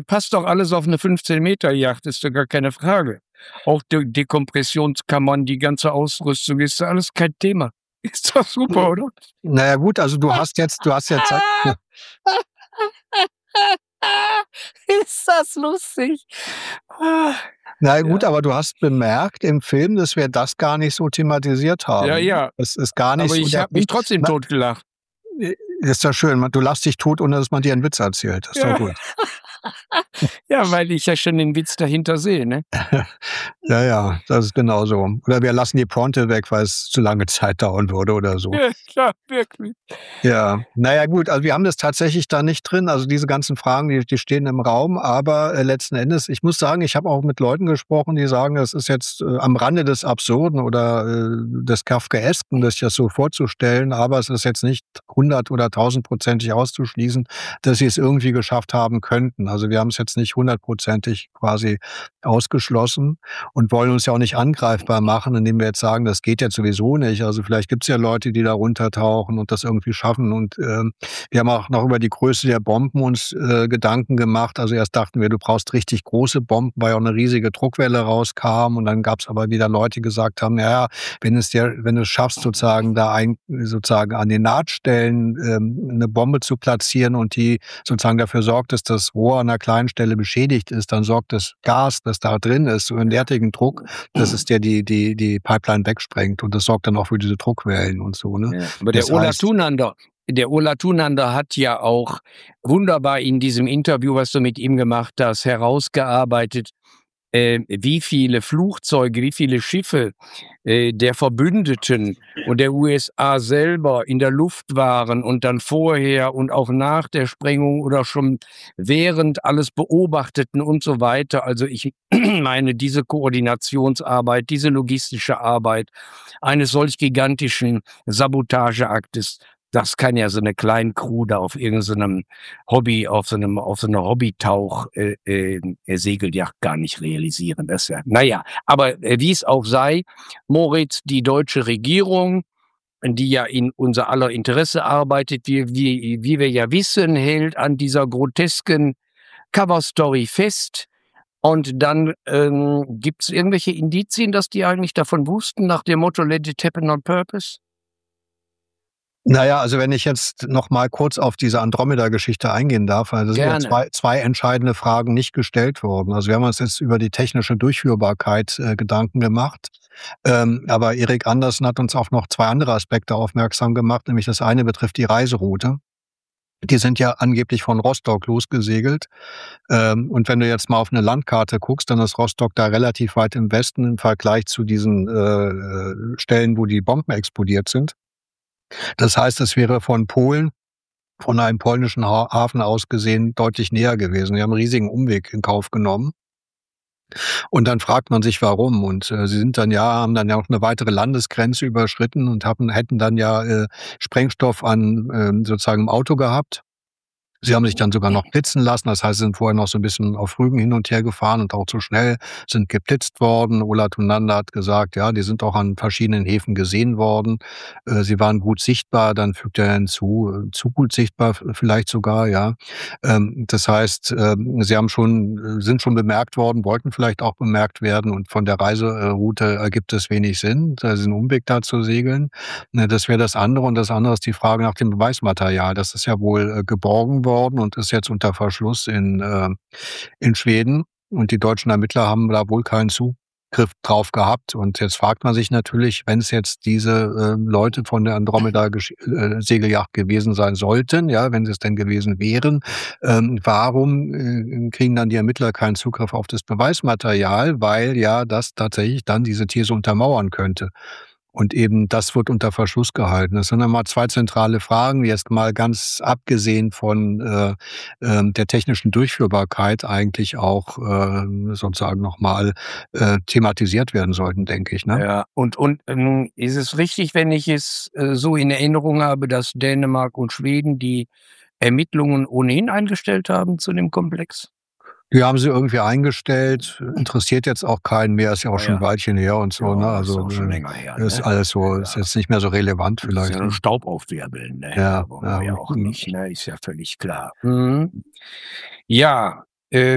passt doch alles auf eine 15-Meter-Yacht, ist doch gar keine Frage. Auch die Dekompressionskammern, die ganze Ausrüstung, ist doch alles kein Thema. Ist doch super, oder? Naja gut, also du hast jetzt Ist das lustig? na gut, aber du hast bemerkt im Film, dass wir das gar nicht so thematisiert haben. Ja. Das ist gar nicht Aber so ich der habe mich Punkt. trotzdem totgelacht. Ist doch schön. Du lachst dich tot, ohne dass man dir einen Witz erzählt. Das ist doch gut. Ja, weil ich ja schon den Witz dahinter sehe, ne? Ja, das ist genau so. Oder wir lassen die Pointe weg, weil es zu lange Zeit dauern würde oder so. Ja, wirklich. Ja, naja gut, also wir haben das tatsächlich da nicht drin. Also diese ganzen Fragen, die stehen im Raum. Aber letzten Endes, ich muss sagen, ich habe auch mit Leuten gesprochen, die sagen, das ist jetzt am Rande des Absurden oder des Kafkaesken, das jetzt so vorzustellen. Aber es ist jetzt nicht 100- oder 1000-prozentig auszuschließen, dass sie es irgendwie geschafft haben könnten. Also wir haben es jetzt nicht 100-prozentig quasi ausgeschlossen und wollen uns ja auch nicht angreifbar machen, indem wir jetzt sagen, das geht jetzt sowieso nicht. Also vielleicht gibt es ja Leute, die da runtertauchen und das irgendwie schaffen. Und wir haben auch noch über die Größe der Bomben uns Gedanken gemacht. Also erst dachten wir, du brauchst richtig große Bomben, weil auch eine riesige Druckwelle rauskam. Und dann gab es aber wieder Leute, die gesagt haben, ja, wenn du es schaffst, sozusagen sozusagen an den Nahtstellen eine Bombe zu platzieren und die sozusagen dafür sorgt, dass das Rohr an einer kleinen Stelle beschädigt ist, dann sorgt das Gas, das da drin ist, so einen derartigen Druck, dass es dir die Pipeline wegsprengt. Und das sorgt dann auch für diese Druckwellen und so. Ne? Ja, aber der Ola Thunander hat ja auch wunderbar in diesem Interview, was du mit ihm gemacht hast, herausgearbeitet, wie viele Flugzeuge, wie viele Schiffe der Verbündeten und der USA selber in der Luft waren und dann vorher und auch nach der Sprengung oder schon während alles beobachteten und so weiter. Also ich meine, diese Koordinationsarbeit, diese logistische Arbeit eines solch gigantischen Sabotageaktes, das kann ja so eine kleine Crew da auf irgendeinem Hobby, auf so einer Hobbytauch-Segelyacht gar nicht realisieren. Das ist ja, naja, aber wie es auch sei, Moritz, die deutsche Regierung, die ja in unser aller Interesse arbeitet, wie wir ja wissen, hält an dieser grotesken Coverstory fest. Und dann gibt es irgendwelche Indizien, dass die eigentlich davon wussten, nach dem Motto Let it happen on purpose? Naja, also wenn ich jetzt noch mal kurz auf diese Andromeda-Geschichte eingehen darf, also sind ja zwei entscheidende Fragen nicht gestellt worden. Also wir haben uns jetzt über die technische Durchführbarkeit Gedanken gemacht, aber Erik Andersen hat uns auch noch zwei andere Aspekte aufmerksam gemacht, nämlich das eine betrifft die Reiseroute. Die sind ja angeblich von Rostock losgesegelt. Und wenn du jetzt mal auf eine Landkarte guckst, dann ist Rostock da relativ weit im Westen im Vergleich zu diesen Stellen, wo die Bomben explodiert sind. Das heißt, es wäre von Polen, von einem polnischen Hafen aus gesehen, deutlich näher gewesen. Wir haben einen riesigen Umweg in Kauf genommen. Und dann fragt man sich, warum. Und sie haben dann ja auch eine weitere Landesgrenze überschritten und hätten dann ja Sprengstoff sozusagen im Auto gehabt. Sie haben sich dann sogar noch blitzen lassen, das heißt, sie sind vorher noch so ein bisschen auf Rügen hin und her gefahren und auch zu schnell, sind geblitzt worden. Ola Thunander hat gesagt, ja, die sind auch an verschiedenen Häfen gesehen worden. Sie waren gut sichtbar, dann fügt er hinzu, zu gut sichtbar vielleicht sogar, ja. Das heißt, sie sind schon bemerkt worden, wollten vielleicht auch bemerkt werden und von der Reiseroute ergibt es wenig Sinn, diesen Umweg da zu segeln. Das wäre das andere und das andere ist die Frage nach dem Beweismaterial. Das ist ja wohl geborgen worden und ist jetzt unter Verschluss in Schweden. Und die deutschen Ermittler haben da wohl keinen Zugriff drauf gehabt. Und jetzt fragt man sich natürlich, wenn es jetzt diese Leute von der Andromeda-Segelyacht gewesen sein sollten, ja, wenn sie es denn gewesen wären, warum kriegen dann die Ermittler keinen Zugriff auf das Beweismaterial? Weil ja das tatsächlich dann diese These untermauern könnte. Und eben das wird unter Verschluss gehalten. Das sind einmal zwei zentrale Fragen, die jetzt mal ganz abgesehen von der technischen Durchführbarkeit eigentlich auch sozusagen nochmal thematisiert werden sollten, denke ich. Ne? Ja, und ist es richtig, wenn ich es so in Erinnerung habe, dass Dänemark und Schweden die Ermittlungen ohnehin eingestellt haben zu dem Komplex? Die haben sie irgendwie eingestellt, interessiert jetzt auch keinen mehr, ist ja auch schon ein Weilchen her und so. Ja, ne? Also ist auch schon länger her. Ist alles so, ist jetzt nicht mehr so relevant vielleicht. Das ist ja nur Staub aufwirbeln, ne? Ja, Aber ja auch nicht, ne? Ist ja völlig klar. Ja,